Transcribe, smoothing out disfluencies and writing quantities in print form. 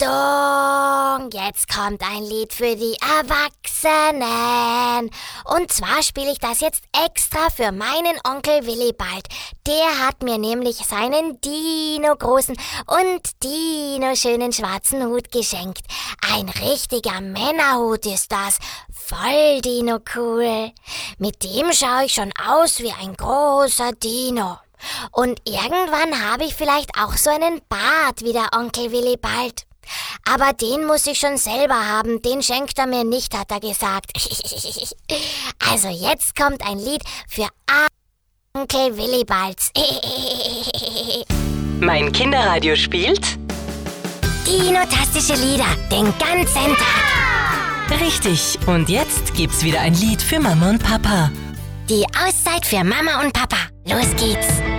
Achtung, jetzt kommt ein Lied für die Erwachsenen. Und zwar spiele ich das jetzt extra für meinen Onkel Willibald. Der hat mir nämlich seinen Dino-großen und Dino-schönen schwarzen Hut geschenkt. Ein richtiger Männerhut ist das. Voll Dino-cool. Mit dem schaue ich schon aus wie ein großer Dino. Und irgendwann habe ich vielleicht auch so einen Bart wie der Onkel Willibald. Aber den muss ich schon selber haben, den schenkt er mir nicht, hat er gesagt. Also jetzt kommt ein Lied für Onkel Willibalds. Mein Kinderradio spielt Dino-tastische Lieder, den ganzen Tag. richtig. Und jetzt gibt's wieder ein Lied für Mama und Papa. Die Auszeit für Mama und Papa. Los geht's.